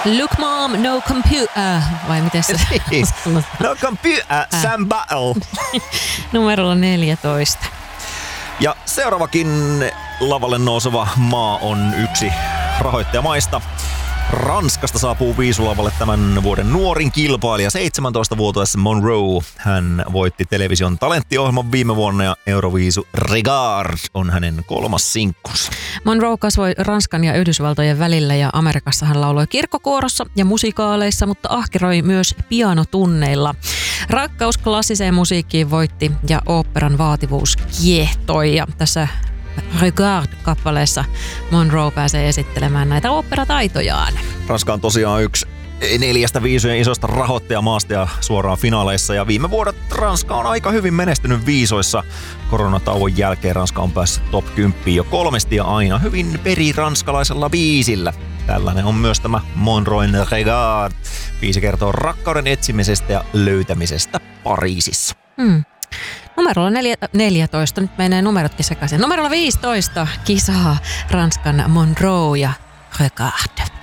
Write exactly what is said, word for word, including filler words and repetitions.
Look mom, no computer. Vai miten se? No computer, Sam Battle. Numerolla neljätoista. Ja seuraavakin lavalle nouseva maa on yksi rahoittajamaista. Ranskasta saapuu viisulavalle tämän vuoden nuorin kilpailija, seitsemäntoistavuotias Monroe. Hän voitti television talenttiohjelman viime vuonna ja Euroviisu Regard on hänen kolmas sinkkunsa. Monroe kasvoi Ranskan ja Yhdysvaltojen välillä ja Amerikassa hän lauloi kirkkokuorossa ja musikaaleissa, mutta ahkeroi myös pianotunneilla. Rakkaus klassiseen musiikkiin voitti ja oopperan vaativuus kiehtoi ja tässä Regard-kappaleessa Monroe pääsee esittelemään näitä oopperataitojaan. Ranska on tosiaan yksi neljästä viisujen isosta rahoittajamaasta ja suoraan finaaleissa. Ja viime vuodet Ranska on aika hyvin menestynyt viisoissa. Koronatauon jälkeen Ranska on päässyt top kymmenen jo kolmesti ja aina hyvin periranskalaisella biisillä. Tällainen on myös tämä Monroen Regard. Biisi kertoo rakkauden etsimisestä ja löytämisestä Pariisissa. Hmm. Numerolla neljä, neljätoista, nyt menee numerotkin sekaisin. Numerolla viisitoista kisaa Ranskan Monroe ja Regard.